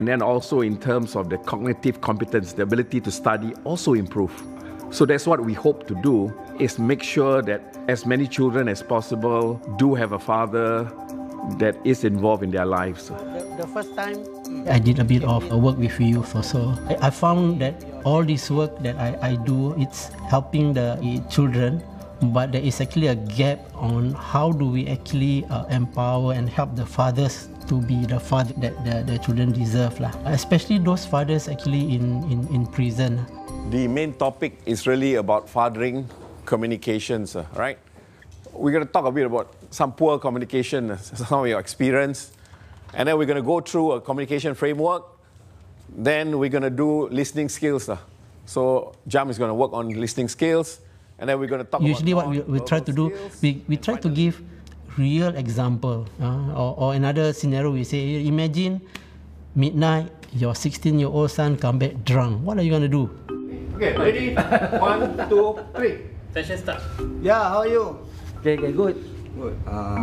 And then also in terms of the cognitive competence, the ability to study also improve. So that's what we hope to do, is make sure that as many children as possible do have a father that is involved in their lives. The first time I did a bit of work with youth also, I found that all this work that I do, it's helping the children, but there is actually a gap on how do we actually empower and help the fathers to be the father that the children deserve lah. Especially those fathers actually in prison. The main topic is really about fathering communications, right? We're going to talk a bit about some poor communication, some of your experience, and then we're going to go through a communication framework. Then we're going to do listening skills. So Jam is going to work on listening skills, and then we're going to talk Usually about what we try to do, we try to give real example, or another scenario. We say, imagine midnight, your 16-year-old son come back drunk. What are you going to do? Okay, ready? 1, 2, 3. Session start. Yeah, how are you? Okay, good. Good.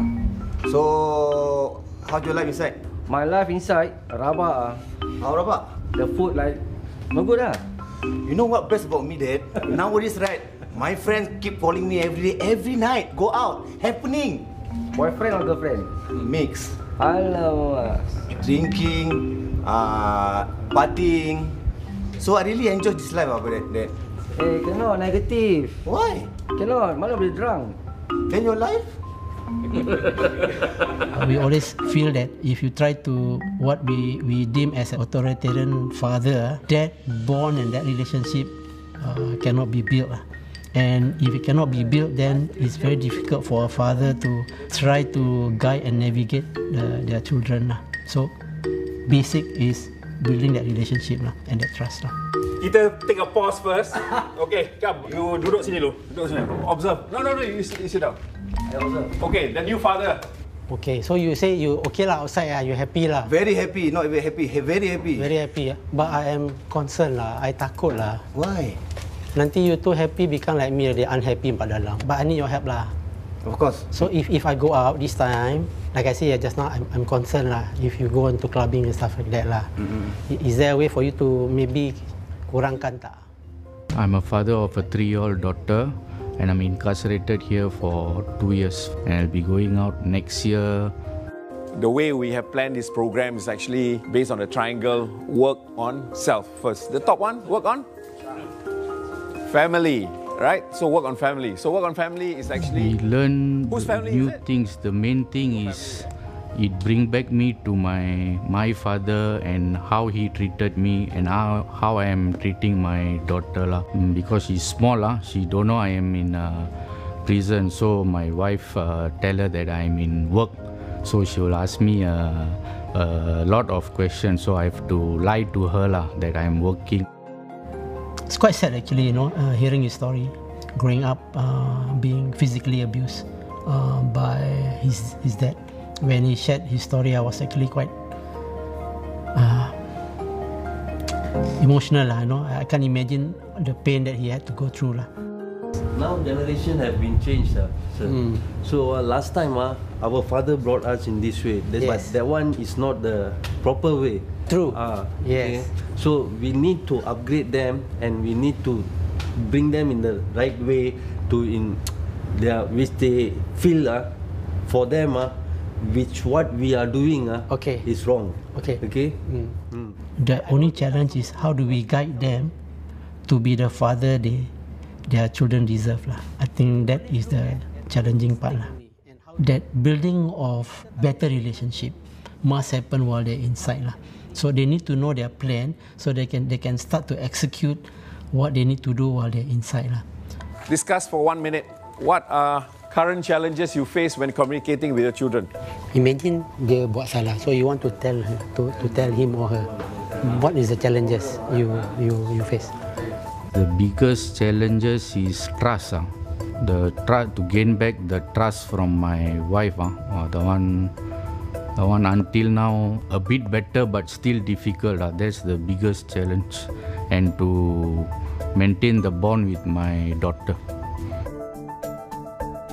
So, how's your life inside? My life inside, rabak. How rabak? The food like, no good lah. You know what best about me, Dad? Nowadays, right, my friends keep calling me every day, every night. Go out, happening. Boyfriend or girlfriend? Mix. Alamak. Drinking, partying. So I really enjoy this life, Dad. Eh, cannot, negative. Why? Cannot, malah boleh drunk. Then your life? We always feel that if you try to what we deem as an authoritarian father, that bond and that relationship cannot be built. And if it cannot be built, then it's very difficult for a father to try to guide and navigate their children. So basic is building that relationship and that trust. Kita take a pause first. Okay, come. You duduk sini dulu. Duduk sini. Observe. No, you sit down. I observe. Okay, the new father. Okay, so you say you okay lah outside, you happy lah. Very happy, not very happy. Very happy. Very happy. But I am concerned lah. I takut lah. Why? Nanti you too happy become like me, they unhappy kat dalam. But I need your help lah. Of course. So if I go out this time, like I say just now, I'm concerned lah. If you go into clubbing and stuff like that lah, is there a way for you to maybe kurangkan tak? I'm a father of a 3-year-old daughter, and I'm incarcerated here for 2 years, and I'll be going out next year. The way we have planned this program is actually based on the triangle: work on self first. The top one, work on family, right? So work on family. So work on family is actually We learn whose family new is it? things. The main thing is it bring back me to my father and how he treated me and how I am treating my daughter lah. Because she's small lah, she don't know I am in prison. So my wife tell her that I'm in work. So she will ask me a lot of questions. So I have to lie to her lah that I'm working. It's quite sad actually, hearing his story, growing up being physically abused by his dad. When he shared his story, I was actually quite emotional lah. I can't imagine the pain that he had to go through lah. Now generation have been changed, sir. So last time our father brought us in this way, but that one is not the proper way. True. Okay? Yes. So we need to upgrade them, and we need to bring them in the right way which they feel for them which what we are doing is wrong. Okay. Okay. The only challenge is how do we guide them to be the father their children deserve lah. I think that is the challenging part lah. That building of better relationship must happen while they're inside lah. So they need to know their plan so they can start to execute what they need to do while they're inside lah. Discuss for 1 minute. What are current challenges you face when communicating with your children? Imagine dia buat salah, so you want to tell her, to tell him or her what is the challenges you face. The biggest challenges is trust. The trust to gain back the trust from my wife. The one until now a bit better but still difficult. That's the biggest challenge, and to maintain the bond with my daughter.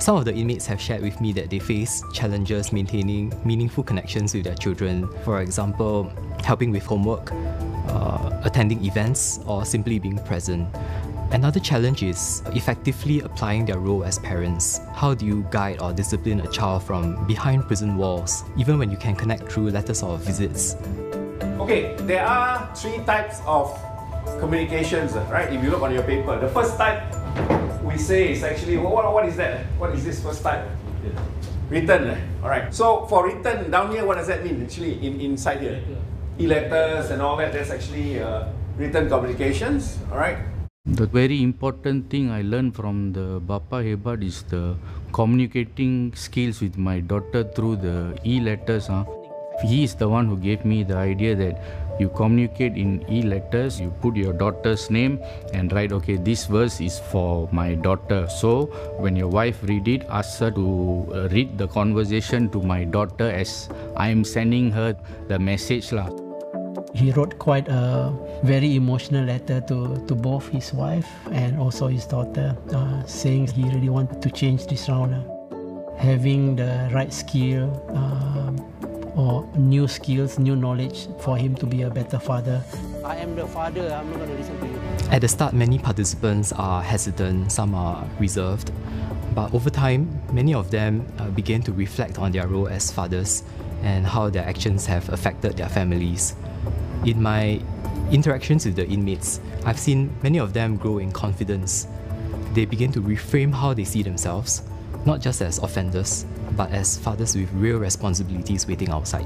Some of the inmates have shared with me that they face challenges maintaining meaningful connections with their children. For example, helping with homework, attending events, or simply being present. Another challenge is effectively applying their role as parents. How do you guide or discipline a child from behind prison walls, even when you can connect through letters or visits? Okay, there are 3 types of communications, right? If you look on your paper, the first type we say is actually, what is that? What is this first type? Written. All right. So for written, down here, what does that mean actually inside here? E-letters and all that, that's actually written communications. All right. The very important thing I learned from the Bapa Hebat is the communicating skills with my daughter through the e-letters. He is the one who gave me the idea that you communicate in e-letters, you put your daughter's name and write, okay, this verse is for my daughter. So when your wife read it, ask her to read the conversation to my daughter as I am sending her the message. He wrote quite a very emotional letter to both his wife and also his daughter, saying he really wanted to change this round. Having the right skill or new skills, new knowledge for him to be a better father. I am the father, I'm not going to listen to you. At the start, many participants are hesitant, some are reserved. But over time, many of them began to reflect on their role as fathers and how their actions have affected their families. In my interactions with the inmates, I've seen many of them grow in confidence. They begin to reframe how they see themselves, not just as offenders, but as fathers with real responsibilities waiting outside.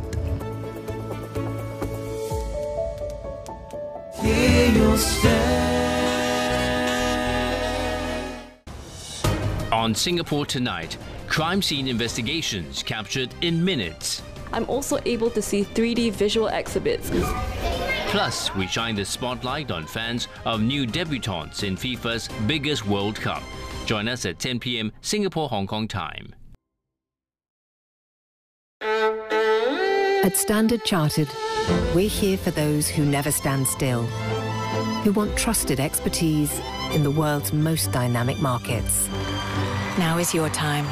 Here you'll stand. On Singapore Tonight, crime scene investigations captured in minutes. I'm also able to see 3D visual exhibits. Plus, we shine the spotlight on fans of new debutants in FIFA's biggest World Cup. Join us at 10 p.m. Singapore-Hong Kong time. At Standard Chartered, we're here for those who never stand still, who want trusted expertise in the world's most dynamic markets. Now is your time.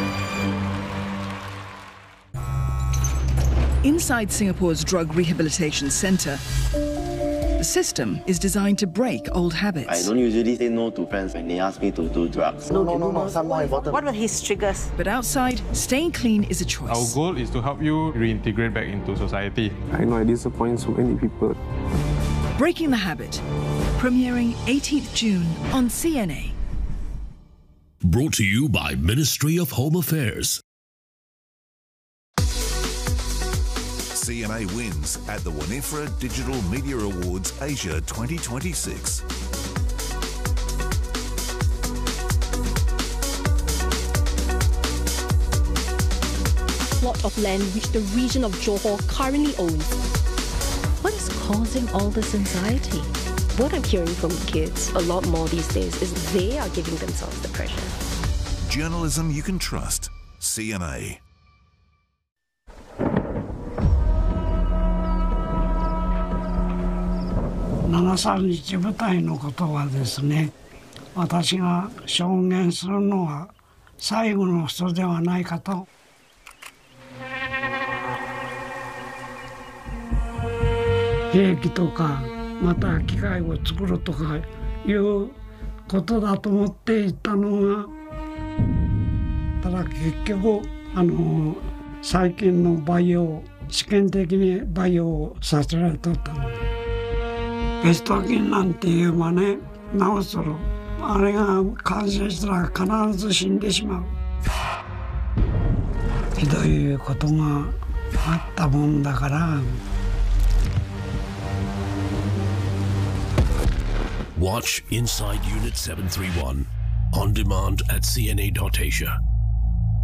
Inside Singapore's Drug Rehabilitation Centre, the system is designed to break old habits. I don't usually say no to friends when they ask me to do drugs. No, some more important. What were his triggers? But outside, staying clean is a choice. Our goal is to help you reintegrate back into society. I know I disappoint so many people. Breaking the Habit, premiering 18th June on CNA. Brought to you by Ministry of Home Affairs. CNA wins at the Winifred Digital Media Awards Asia 2026. Plot of land which the region of Johor currently owns. What is causing all this anxiety? What I'm hearing from kids a lot more these days is they are giving themselves the pressure. Journalism you can trust. CNA. 73日部隊のことはですね、私が証言するのは最後の人ではないかと。兵器とかまた機械を作るとかいうことだと思っていたのが、ただ結局最近の培養、試験的に培養させられとったので。ベスト菌なんて言えばね、なおそろあれが感染したら必ず死んでしまう。ひどいことがあったもんだから。 Watch Inside Unit 731 on demand at cna.asia.